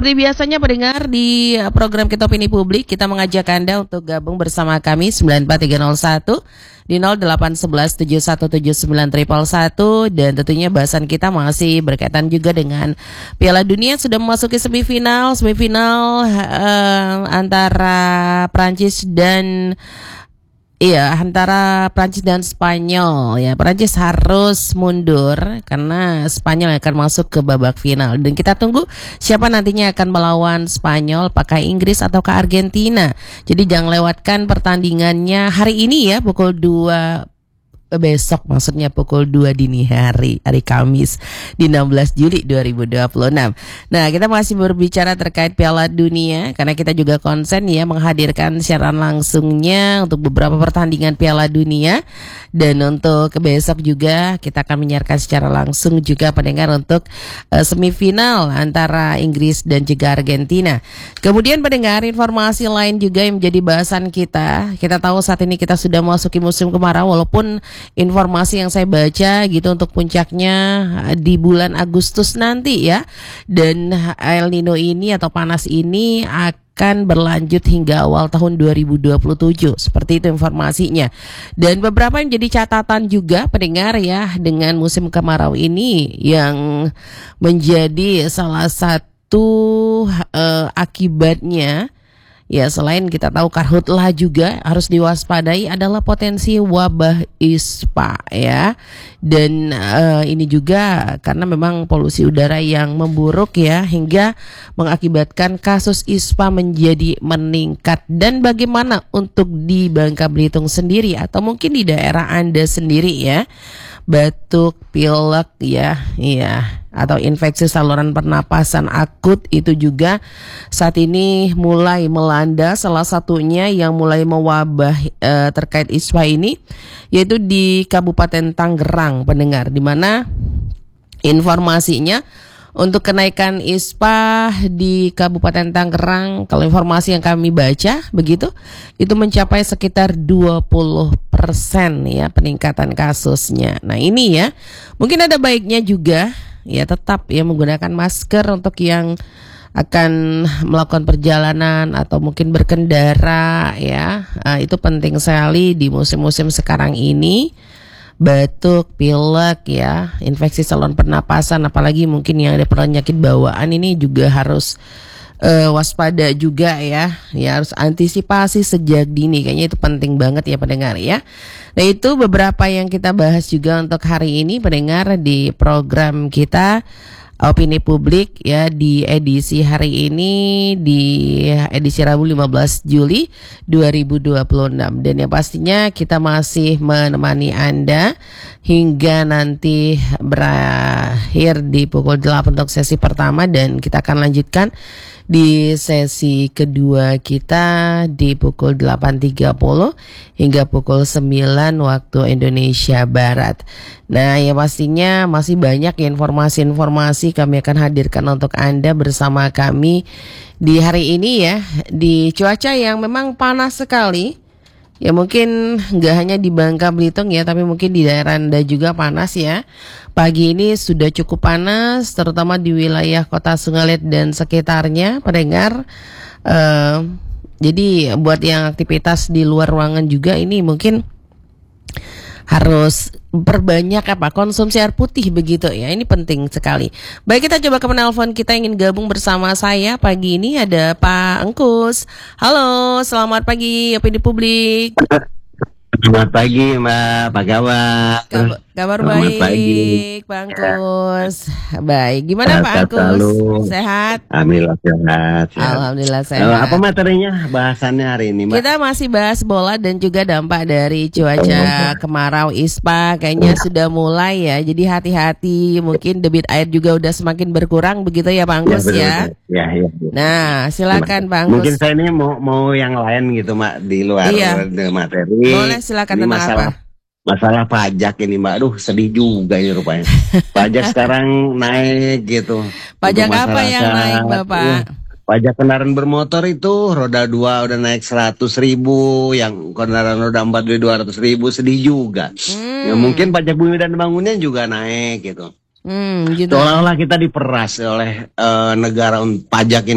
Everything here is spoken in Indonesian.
Seperti biasanya pendengar di program Kita Opini Publik, kita mengajak Anda untuk gabung bersama kami 94301 di 08117179 dan tentunya bahasan kita masih berkaitan juga dengan Piala Dunia sudah memasuki semifinal antara Prancis dan antara Prancis dan Spanyol ya. Prancis harus mundur karena Spanyol akan masuk ke babak final dan kita tunggu siapa nantinya akan melawan Spanyol, apakah Inggris atau ke Argentina. Jadi jangan lewatkan pertandingannya hari ini ya, pukul 2 besok, maksudnya pukul 2 dini hari Kamis di 16 Juli 2026. Nah, kita masih berbicara terkait Piala Dunia karena kita juga konsen ya menghadirkan siaran langsungnya untuk beberapa pertandingan Piala Dunia, dan untuk besok juga kita akan menyiarkan secara langsung juga pendengar untuk semifinal antara Inggris dan juga Argentina. Kemudian pendengar, informasi lain juga yang menjadi bahasan kita tahu saat ini kita sudah memasuki musim kemarau, walaupun informasi yang saya baca gitu untuk puncaknya di bulan Agustus nanti ya, dan El Nino ini atau panas ini akan berlanjut hingga awal tahun 2027, seperti itu informasinya. Dan beberapa yang jadi catatan juga pendengar ya dengan musim kemarau ini yang menjadi salah satu akibatnya ya, selain kita tahu karhutlah juga harus diwaspadai adalah potensi wabah ispa ya. Dan ini juga karena memang polusi udara yang memburuk ya, hingga mengakibatkan kasus ispa menjadi meningkat. Dan bagaimana untuk di Bangka Belitung sendiri atau mungkin di daerah Anda sendiri ya, batuk, pilek ya, atau infeksi saluran pernapasan akut itu juga saat ini mulai melanda. Salah satunya yang mulai mewabah terkait ispa ini yaitu di Kabupaten Tangerang pendengar, di mana informasinya untuk kenaikan ispa di Kabupaten Tangerang, kalau informasi yang kami baca begitu, itu mencapai sekitar 20% ya peningkatan kasusnya. Nah ini ya, mungkin ada baiknya juga ya tetap ya menggunakan masker untuk yang akan melakukan perjalanan atau mungkin berkendara ya. Itu penting sekali di musim-musim sekarang ini. Batuk, pilek ya, infeksi saluran pernapasan, apalagi mungkin yang ada penyakit bawaan ini juga harus waspada juga ya. Ya harus antisipasi sejak dini, kayaknya itu penting banget ya pendengar ya. Nah itu beberapa yang kita bahas juga untuk hari ini pendengar di program kita Opini Publik ya, di edisi hari ini, di edisi Rabu 15 Juli 2026. Dan yang pastinya kita masih menemani Anda hingga nanti berakhir di pukul 8 untuk sesi pertama, dan kita akan lanjutkan di sesi kedua kita di pukul 8.30 hingga pukul 9 waktu Indonesia Barat. Nah ya pastinya masih banyak informasi-informasi kami akan hadirkan untuk Anda bersama kami di hari ini ya, di cuaca yang memang panas sekali. Ya mungkin nggak hanya di Bangka Belitung ya, tapi mungkin di daerah Anda juga panas ya. Pagi ini sudah cukup panas, terutama di wilayah Kota Sungalet dan sekitarnya pendengar. Jadi buat yang aktivitas di luar ruangan juga ini mungkin harus perbanyak konsumsi air putih begitu ya, ini penting sekali. Baik, kita coba ke penelpon kita ingin gabung bersama saya pagi ini, ada Pak Engkus. Halo, selamat pagi Opini Publik. Selamat pagi Mbak, apa kabar? Kabar baik pagi. Pak Engkus. Baik, gimana Pak Engkus? Sehat? Alhamdulillah sehat. Alhamdulillah sehat. Apa materinya bahasannya hari ini Mbak? Kita masih bahas bola dan juga dampak dari cuaca kemarau ispa. Kayaknya sudah mulai ya, jadi hati-hati, mungkin debit air juga udah semakin berkurang begitu ya Pak Engkus ya? Ya. Nah silakan Pak Engkus. Mungkin saya ini mau yang lain gitu Mbak, di luar materi. Boleh, silakan. Tentang apa? Masalah pajak ini Mbak, aduh sedih juga ini rupanya. Pajak sekarang naik gitu. Pajak apa yang naik Bapak? Ya, pajak kendaraan bermotor itu roda 2 udah naik 100.000, yang kendaraan roda 4 udah 200.000, sedih juga. Ya, mungkin pajak bumi dan bangunan juga naik gitu. Gitu. Seolah-olah kita diperas oleh negara pajak ini.